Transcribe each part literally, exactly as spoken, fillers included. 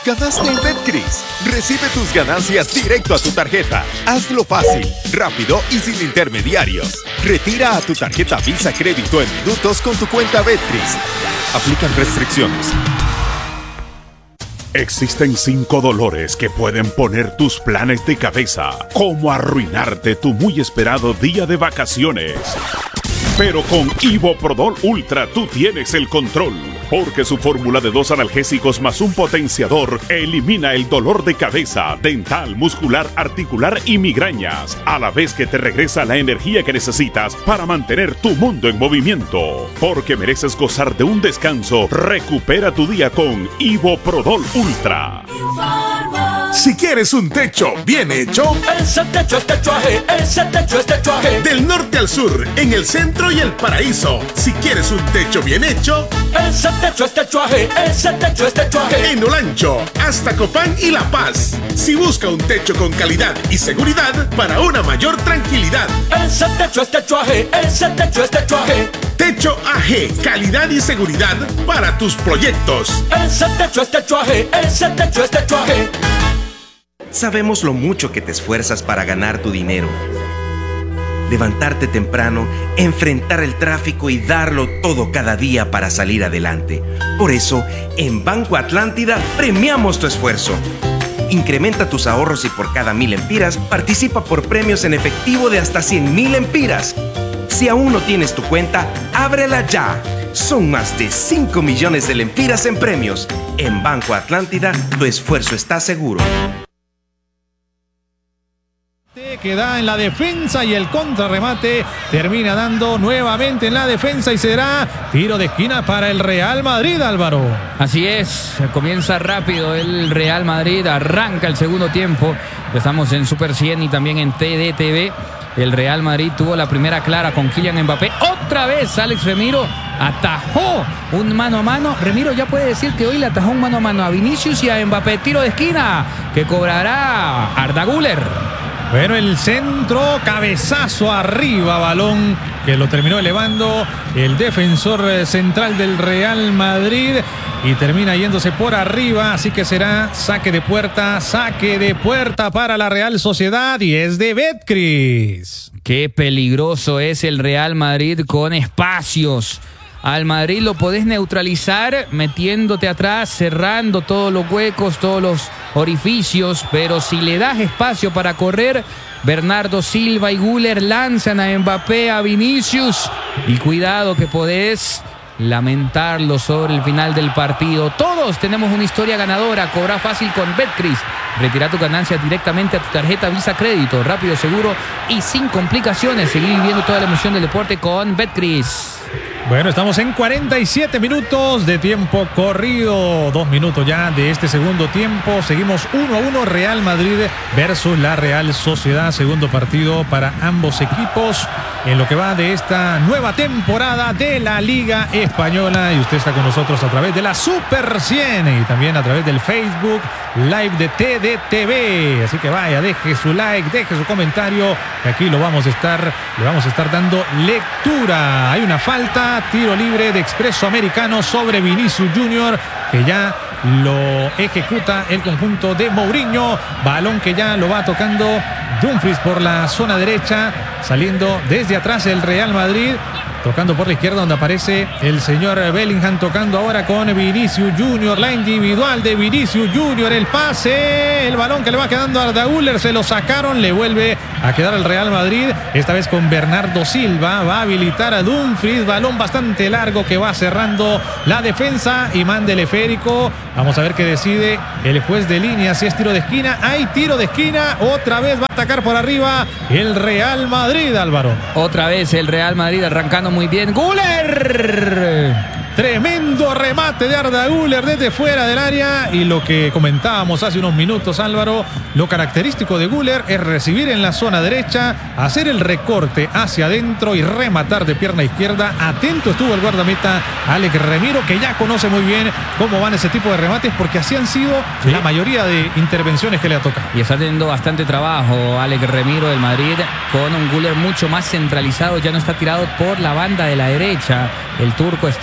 Ganaste en Betcris. Recibe tus ganancias directo a tu tarjeta. Hazlo fácil, rápido y sin intermediarios. Retira a tu tarjeta Visa Crédito en minutos con tu cuenta Betcris. Aplican restricciones. Existen cinco dolores que pueden poner tus planes de cabeza, como arruinarte tu muy esperado día de vacaciones. Pero con Ivoprodol Ultra tú tienes el control, porque su fórmula de dos analgésicos más un potenciador elimina el dolor de cabeza, dental, muscular, articular y migrañas, a la vez que te regresa la energía que necesitas para mantener tu mundo en movimiento. Porque mereces gozar de un descanso, recupera tu día con Ivoprodol Ultra. Si quieres un techo bien hecho, ese techo es Techo A G, ese techo es Techo A G. Del norte al sur, en el centro y el paraíso. Si quieres un techo bien hecho, ese techo es Techo A G, ese techo es Techo A G. En Olancho, hasta Copán y La Paz. Si busca un techo con calidad y seguridad para una mayor tranquilidad, ese techo es Techo A G, ese techo es Techo A G. Techo A G, calidad y seguridad para tus proyectos. Ese techo es Techo A G, ese techo es Techo A G. Sabemos lo mucho que te esfuerzas para ganar tu dinero. Levantarte temprano, enfrentar el tráfico y darlo todo cada día para salir adelante. Por eso, en Banco Atlántida premiamos tu esfuerzo. Incrementa tus ahorros y por cada mil empiras participa por premios en efectivo de hasta cien mil empiras. Si aún no tienes tu cuenta, ábrela ya. Son más de cinco millones de lempiras en premios. En Banco Atlántida, tu esfuerzo está seguro. Que da en la defensa y el contrarremate termina dando nuevamente en la defensa y será tiro de esquina para el Real Madrid, Álvaro. Así es, comienza rápido el Real Madrid, arranca el segundo tiempo. Estamos en Super cien y también en T D T V. El Real Madrid tuvo la primera clara con Kylian Mbappé. Otra vez Alex Remiro atajó un mano a mano. Remiro ya puede decir que hoy le atajó un mano a mano a Vinicius y a Mbappé. Tiro de esquina que cobrará Arda Güler. Bueno, el centro, cabezazo arriba, balón que lo terminó elevando el defensor central del Real Madrid y termina yéndose por arriba, así que será saque de puerta, saque de puerta para la Real Sociedad y es de Betcris. Qué peligroso es el Real Madrid con espacios. Al Madrid lo podés neutralizar metiéndote atrás, cerrando todos los huecos, todos los orificios, pero si le das espacio para correr, Bernardo Silva y Güler lanzan a Mbappé, a Vinicius, y cuidado que podés lamentarlo sobre el final del partido. Todos tenemos una historia ganadora. Cobra fácil con Betcris. Retira tu ganancia directamente a tu tarjeta Visa Crédito, rápido, seguro y sin complicaciones. Seguir viviendo toda la emoción del deporte con Betcris. Bueno, estamos en cuarenta y siete minutos de tiempo corrido. Dos minutos ya de este segundo tiempo. Seguimos uno a uno, Real Madrid versus la Real Sociedad. Segundo partido para ambos equipos en lo que va de esta nueva temporada de la Liga Española. Y usted está con nosotros a través de la Super cien y también a través del Facebook Live de T D T V. Así que vaya, deje su like, deje su comentario, que aquí lo vamos a estar, le vamos a estar dando lectura. Hay una falta. Tiro libre de Expreso Americano sobre Vinicius Junior, que ya lo ejecuta el conjunto de Mourinho. Balón que ya lo va tocando Dumfries por la zona derecha, saliendo desde atrás el Real Madrid, tocando por la izquierda donde aparece el señor Bellingham, tocando ahora con Vinicius Junior, la individual de Vinicius Junior, el pase, el balón que le va quedando a Arda Güler, se lo sacaron, le vuelve a quedar el Real Madrid, esta vez con Bernardo Silva, va a habilitar a Dumfries, balón bastante largo que va cerrando la defensa, y manda el esférico. Vamos a ver qué decide el juez de línea, si es tiro de esquina. Hay tiro de esquina, otra vez va a atacar por arriba el Real Madrid, Álvaro. Otra vez el Real Madrid arrancando muy bien. ¡Güler! Tremendo remate de Arda Güler desde fuera del área, y lo que comentábamos hace unos minutos, Álvaro, lo característico de Güler es recibir en la zona derecha, hacer el recorte hacia adentro y rematar de pierna izquierda. Atento estuvo el guardameta Alex Remiro, que ya conoce muy bien cómo van ese tipo de remates, porque así han sido ¿sí? la mayoría de intervenciones que le ha tocado. Y está teniendo bastante trabajo Alex Remiro del Madrid, con un Güler mucho más centralizado, ya no está tirado por la banda de la derecha. El turco está totalmente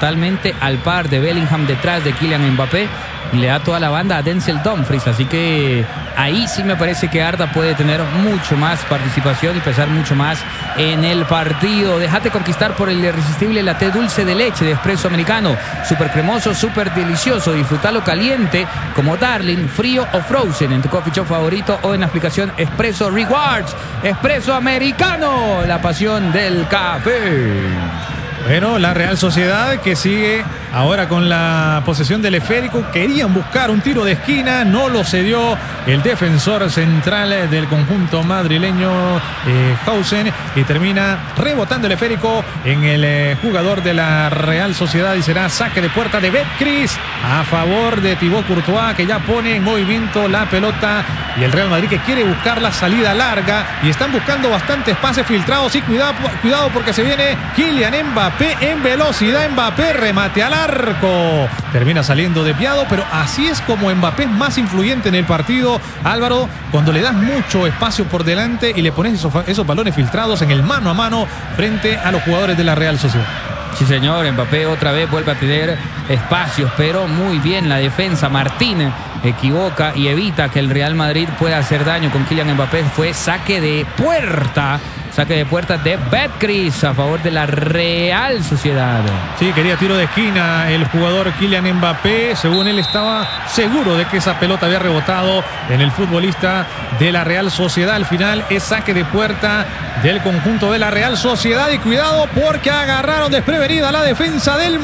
totalmente al par de Bellingham detrás de Kylian Mbappé. Y le da toda la banda a Denzel Dumfries, así que ahí sí me parece que Arda puede tener mucho más participación y pesar mucho más en el partido. Déjate conquistar por el irresistible latte dulce de leche de Espresso Americano, súper cremoso, súper delicioso. Disfrutalo caliente como Darling, frío o frozen en tu coffee shop favorito o en la aplicación Espresso Rewards. Espresso Americano, la pasión del café. Bueno, la Real Sociedad que sigue ahora con la posesión del esférico. Querían buscar un tiro de esquina, no lo cedió el defensor central del conjunto madrileño, eh, Hausen, y termina rebotando el esférico en el eh, jugador de la Real Sociedad y será saque de puerta de Betcris a favor de Thibaut Courtois, que ya pone en movimiento la pelota, y el Real Madrid que quiere buscar la salida larga y están buscando bastantes pases filtrados. Y cuidado, cuidado porque se viene Kylian Mbappé en velocidad. Mbappé, remate al arco, termina saliendo desviado, pero así es como Mbappé es más influyente en el partido, Álvaro, cuando le das mucho espacio por delante y le pones esos, esos balones filtrados en el mano a mano frente a los jugadores de la Real Sociedad. Sí, señor, Mbappé otra vez vuelve a tener espacios, pero muy bien la defensa. Martín equivoca y evita que el Real Madrid pueda hacer daño con Kylian Mbappé. Fue saque de puerta. Saque de puerta de Betcris a favor de la Real Sociedad. Sí, quería tiro de esquina el jugador Kylian Mbappé. Según él, estaba seguro de que esa pelota había rebotado en el futbolista de la Real Sociedad. Al final es saque de puerta del conjunto de la Real Sociedad. Y cuidado porque agarraron desprevenida la defensa del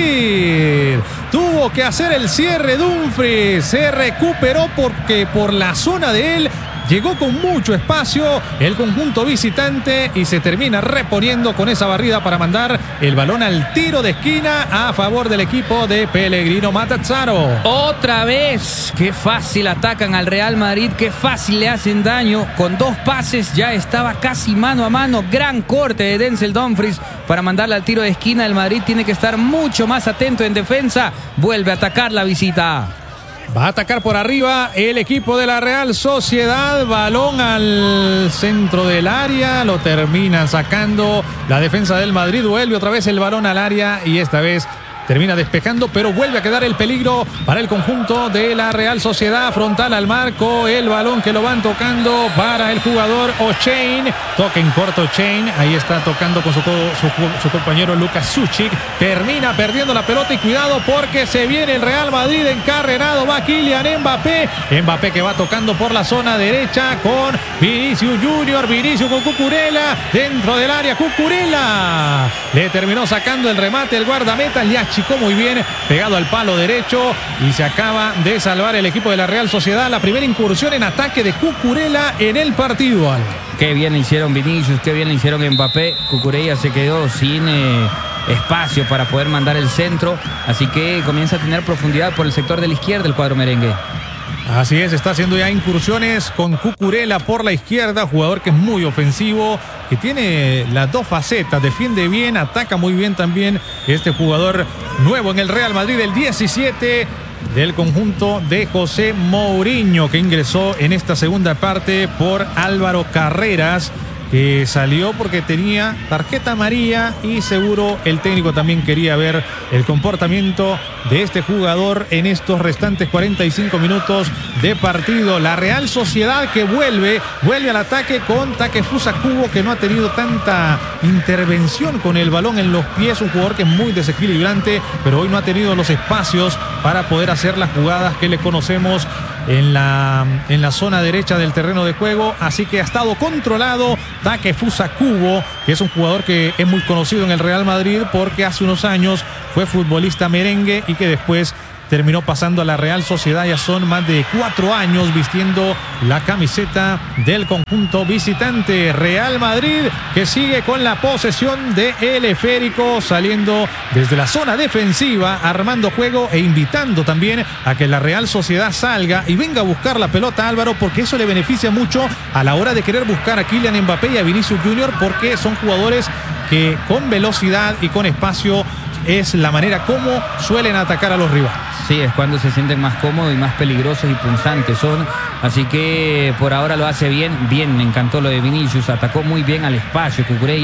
Madrid. Tuvo que hacer el cierre Dumfries. Se recuperó porque por la zona de él llegó con mucho espacio el conjunto visitante y se termina reponiendo con esa barrida para mandar el balón al tiro de esquina a favor del equipo de Pellegrino Matazzaro. Otra vez, qué fácil atacan al Real Madrid, qué fácil le hacen daño. Con dos pases ya estaba casi mano a mano. Gran corte de Denzel Dumfries para mandarla al tiro de esquina. El Madrid tiene que estar mucho más atento en defensa. Vuelve a atacar la visita. Va a atacar por arriba el equipo de la Real Sociedad. Balón al centro del área. Lo termina sacando la defensa del Madrid. Vuelve otra vez el balón al área y esta vez termina despejando, pero vuelve a quedar el peligro para el conjunto de la Real Sociedad. Frontal al marco, el balón que lo van tocando para el jugador O'Shane. Toca en corto O'Shane, ahí está tocando con su, su, su compañero Lucas Suchik. Termina perdiendo la pelota y cuidado porque se viene el Real Madrid encarrerado. Va Kylian Mbappé. Mbappé que va tocando por la zona derecha con Vinicius Junior. Vinicius con Cucurella dentro del área. Cucurella le terminó sacando el remate el guardameta. Le achicó muy bien, pegado al palo derecho y se acaba de salvar el equipo de la Real Sociedad. La primera incursión en ataque de Cucurella en el partido. Qué bien le hicieron Vinicius, qué bien le hicieron Mbappé. Cucurella se quedó sin eh, espacio para poder mandar el centro, así que comienza a tener profundidad por el sector de la izquierda el cuadro merengue. Así es, está haciendo ya incursiones con Cucurella por la izquierda, jugador que es muy ofensivo, que tiene las dos facetas, defiende bien, ataca muy bien también este jugador nuevo en el Real Madrid, el diecisiete del conjunto de José Mourinho, que ingresó en esta segunda parte por Álvaro Carreras, que salió porque tenía tarjeta amarilla y seguro el técnico también quería ver el comportamiento de este jugador en estos restantes cuarenta y cinco minutos de partido. La Real Sociedad que vuelve, vuelve al ataque con Takefusa Kubo, que no ha tenido tanta intervención con el balón en los pies, un jugador que es muy desequilibrante, pero hoy no ha tenido los espacios para poder hacer las jugadas que le conocemos en la, en la zona derecha del terreno de juego, así que ha estado controlado Takefusa Kubo, que es un jugador que es muy conocido en el Real Madrid porque hace unos años fue futbolista merengue y que después terminó pasando a la Real Sociedad. Ya son más de cuatro años vistiendo la camiseta del conjunto visitante. Real Madrid que sigue con la posesión de el esférico, saliendo desde la zona defensiva, armando juego e invitando también a que la Real Sociedad salga y venga a buscar la pelota, Álvaro, porque eso le beneficia mucho a la hora de querer buscar a Kylian Mbappé y a Vinicius Junior, porque son jugadores que con velocidad y con espacio es la manera como suelen atacar a los rivales. Sí, es cuando se sienten más cómodos y más peligrosos y punzantes son. Así que por ahora lo hace bien. Bien, me encantó lo de Vinicius. Atacó muy bien al espacio Cucurella.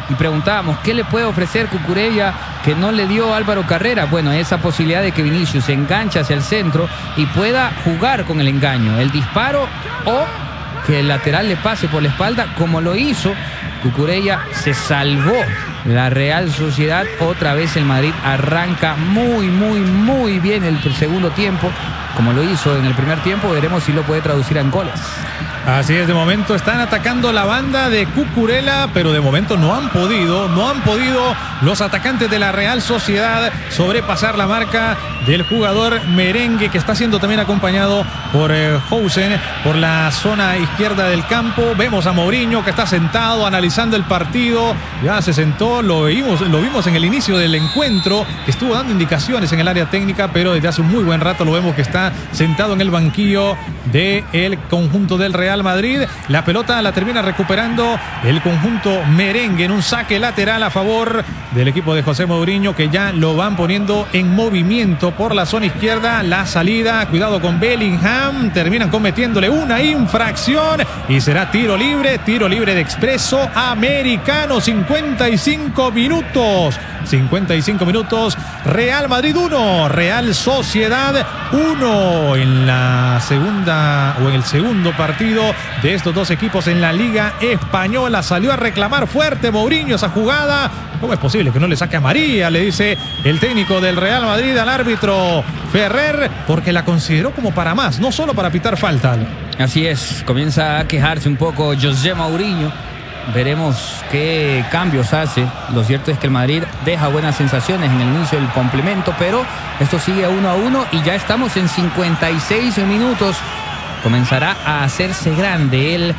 y preguntábamos, ¿qué le puede ofrecer Cucurella que no le dio Álvaro Carrera? Bueno, esa posibilidad de que Vinicius se enganche hacia el centro y pueda jugar con el engaño, el disparo o que el lateral le pase por la espalda, como lo hizo Cucurella. Se salvó la Real Sociedad. Otra vez el Madrid arranca muy, muy, muy bien el segundo tiempo, como lo hizo en el primer tiempo. Veremos si lo puede traducir en goles. Así es, de momento están atacando la banda de Cucurella, pero de momento no han podido, no han podido los atacantes de la Real Sociedad sobrepasar la marca del jugador merengue, que está siendo también acompañado por eh, Housen por la zona izquierda del campo. Vemos a Mourinho, que está sentado analizando el partido. Ya se sentó, lo vimos, lo vimos en el inicio del encuentro, que estuvo dando indicaciones en el área técnica, pero desde hace un muy buen rato lo vemos que está sentado en el banquillo del conjunto del Real Madrid. La pelota la termina recuperando el conjunto merengue en un saque lateral a favor del equipo de José Mourinho, que ya lo van poniendo en movimiento por la zona izquierda. La salida, cuidado con Bellingham, terminan cometiéndole una infracción y será tiro libre, tiro libre de Expreso Americano. cincuenta y cinco minutos, cincuenta y cinco minutos, Real Madrid uno, Real Sociedad uno en la segunda o en el segundo partido de estos dos equipos en la Liga Española. Salió a reclamar fuerte Mourinho esa jugada. ¿Cómo es posible que no le saque a María?, le dice el técnico del Real Madrid al árbitro Ferrer, porque la consideró como para más, no solo para pitar falta. Así es, comienza a quejarse un poco José Mourinho. Veremos qué cambios hace. Lo cierto es que el Madrid deja buenas sensaciones en el inicio del complemento, pero esto sigue uno a uno y ya estamos en cincuenta y seis minutos. Comenzará a hacerse grande el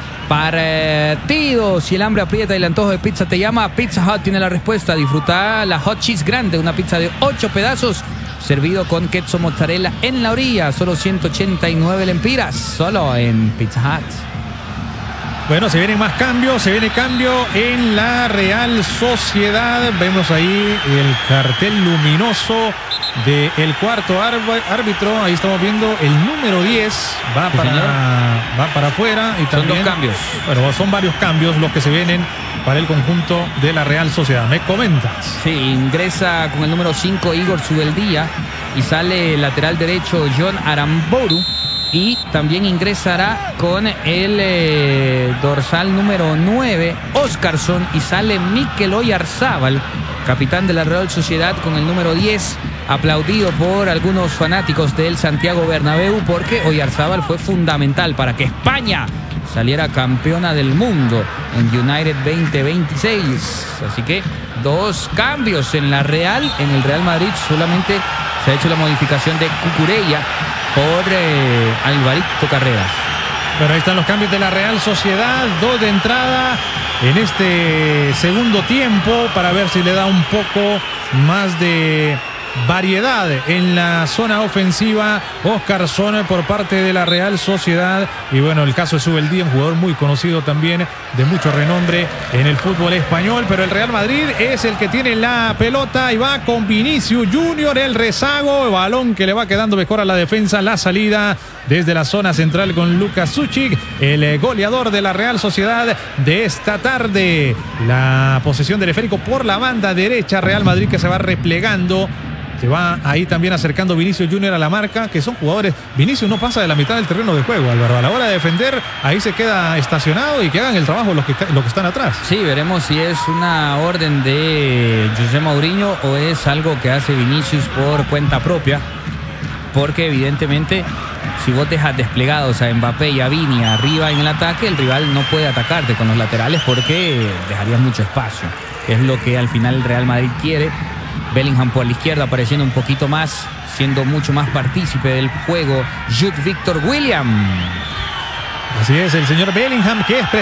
partido. Si el hambre aprieta y el antojo de pizza te llama, Pizza Hut tiene la respuesta. Disfruta la Hot Cheese grande, una pizza de ocho pedazos, servido con queso mozzarella en la orilla. Solo ciento ochenta y nueve lempiras, solo en Pizza Hut. Bueno, se vienen más cambios, se viene cambio en la Real Sociedad. Vemos ahí el cartel luminoso del cuarto árbitro. Ahí estamos viendo el número diez, va para, va para afuera. Y también, son dos cambios. Bueno, son varios cambios los que se vienen para el conjunto de la Real Sociedad. ¿Me comentas? Sí, ingresa con el número cinco Igor Zubeldía y sale el lateral derecho John Aramboru. Y también ingresará con el eh, dorsal número nueve, Óscarson, y sale Mikel Oyarzábal, capitán de la Real Sociedad, con el número diez, aplaudido por algunos fanáticos del Santiago Bernabéu, porque Oyarzábal fue fundamental para que España saliera campeona del mundo en United veinte veintiséis. Así que dos cambios en la Real. En el Real Madrid solamente se ha hecho la modificación de Cucurella por eh, Alvarito Carreras. Pero ahí están los cambios de la Real Sociedad, dos de entrada en este segundo tiempo, para ver si le da un poco más de variedad en la zona ofensiva. Óscarson por parte de la Real Sociedad. Y bueno, el caso de Zubeldía, un jugador muy conocido también, de mucho renombre en el fútbol español. Pero el Real Madrid es el que tiene la pelota y va con Vinicius Junior, el rezago, el balón que le va quedando mejor a la defensa. La salida desde la zona central con Luka Sučić, el goleador de la Real Sociedad de esta tarde. La posesión del esférico por la banda derecha, Real Madrid que se va replegando. Se va ahí también acercando Vinicius Junior a la marca, que son jugadores. Vinicius no pasa de la mitad del terreno de juego, Álvaro. A la hora de defender, ahí se queda estacionado y que hagan el trabajo los que, los que están atrás. Sí, veremos si es una orden de José Mourinho o es algo que hace Vinicius por cuenta propia. Porque evidentemente, si vos dejas desplegados a Mbappé y a Vini arriba en el ataque, el rival no puede atacarte con los laterales porque dejarías mucho espacio. Es lo que al final el Real Madrid quiere. Bellingham por la izquierda apareciendo un poquito más, siendo mucho más partícipe del juego Jude Victor Williams. Así es, el señor Bellingham, que es